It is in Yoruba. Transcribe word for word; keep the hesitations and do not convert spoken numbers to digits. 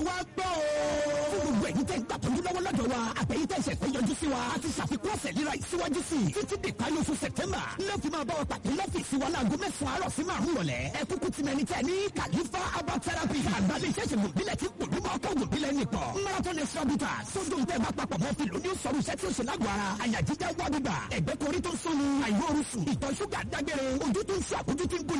wá gbọ́ o. fún gbogbo ẹ̀yin tẹ́ gbà tọ́jú lọ́wọ́ lọ́dọ̀ wa àtẹ̀yìn tẹ́ ṣẹ̀fẹ̀ yọjú sí wa a ti ṣàfikún ọ̀sẹ̀ líra ìsíwájú sí i títí di ìparí oṣù sẹ̀tẹ́mbà ló fi máa bá wa pàdé lọ́fíìsì wa láago mẹ́sàn-án àárọ̀ sí márùn-ún rọ̀lẹ́ ẹ kúkú ti mẹni tẹ́ ní Khalifa herbal therapy àgbàlẹ̀ iṣẹ́ ìgbòbílẹ̀ tí pòlúmọ̀ ọkọ̀ ògùnbílẹ̀ nìkan marathon extrabuta sódò ń tẹ́ bá papọ̀ mọ́ fi lóní sọ̀rọ̀ iṣẹ́ tí ó ṣe lágọ̀ọ́ ara àyà jíjá wá gbígbà ẹ̀gbẹ́ korí tó ń sọnù àìróorun sùn ìtọ̀ ṣúgà dágbére ojú tó ń ṣàkójú tí ń gún